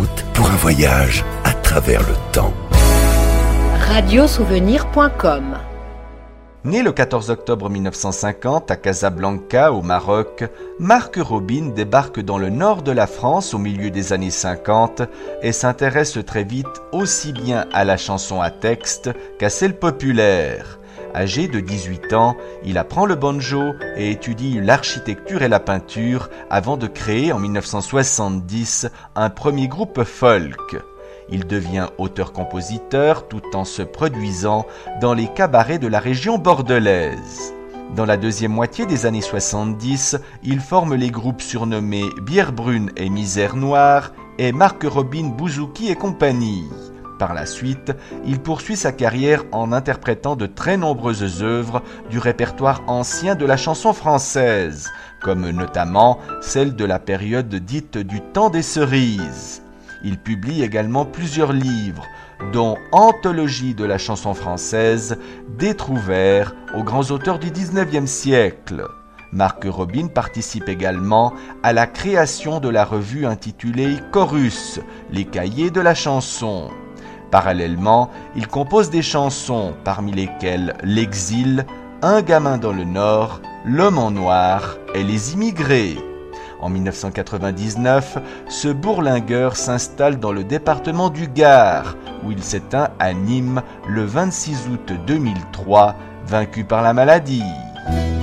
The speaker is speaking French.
route pour un voyage à travers le temps. Radiosouvenir.com. Né le 14 octobre 1950 à Casablanca, au Maroc, Marc Robin débarque dans le nord de la France au milieu des années 50 et s'intéresse très vite aussi bien à la chanson à texte qu'à celle populaire. Âgé de 18 ans, il apprend le banjo et étudie l'architecture et la peinture avant de créer en 1970 un premier groupe folk. Il devient auteur-compositeur tout en se produisant dans les cabarets de la région bordelaise. Dans la deuxième moitié des années 70, il forme les groupes surnommés Bière Brune et Misère Noire et Marc Robin Bouzouki et compagnie. Par la suite, il poursuit sa carrière en interprétant de très nombreuses œuvres du répertoire ancien de la chanson française, comme notamment celle de la période dite du temps des cerises. Il publie également plusieurs livres, dont Anthologie de la chanson française, des trouvères aux grands auteurs du XIXe siècle. Marc Robin participe également à la création de la revue intitulée Chorus, les cahiers de la chanson. Parallèlement, il compose des chansons, parmi lesquelles L'Exil, Un gamin dans le Nord, L'homme en noir et Les immigrés. En 1999, ce bourlingueur s'installe dans le département du Gard, où il s'éteint à Nîmes le 26 août 2003, vaincu par la maladie.